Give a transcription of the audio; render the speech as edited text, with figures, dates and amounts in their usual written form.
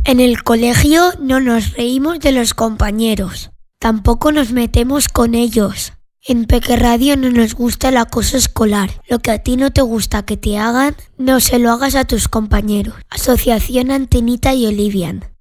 En el colegio no nos reímos de los compañeros. Tampoco nos metemos con ellos. En Peque Radio no nos gusta el acoso escolar. Lo que a ti no te gusta que te hagan, no se lo hagas a tus compañeros. Asociación Antenita y Olivian.